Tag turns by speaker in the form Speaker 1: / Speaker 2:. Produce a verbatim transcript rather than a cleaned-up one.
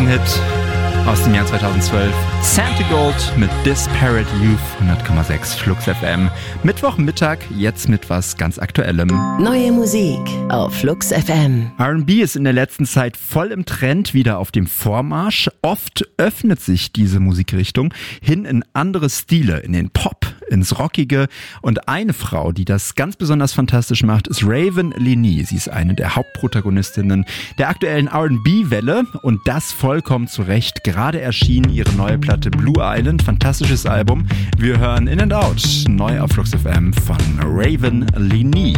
Speaker 1: Hit aus dem Jahr zweitausendzwölf. Santigold mit Disparate Youth, hundert Komma sechs Flux F M. Mittwochmittag, jetzt mit was ganz Aktuellem.
Speaker 2: Neue Musik auf Flux F M.
Speaker 1: R and B ist in der letzten Zeit voll im Trend, wieder auf dem Vormarsch. Oft öffnet sich diese Musikrichtung hin in andere Stile, in den Pop, ins Rockige. Und eine Frau, die das ganz besonders fantastisch macht, ist Raven Leigh. Sie ist eine der Hauptprotagonistinnen der aktuellen R and B-Welle und das vollkommen zu Recht. Gerade erschien ihre neue Platte Blue Island, fantastisches Album. Wir hören In and Out, neu auf Flux F M von Raven Leigh.